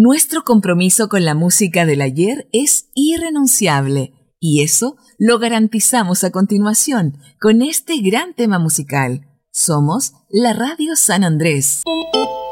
Nuestro compromiso con la música del ayer es irrenunciable y eso lo garantizamos a continuación con este gran tema musical. Somos la Radio San Andrés.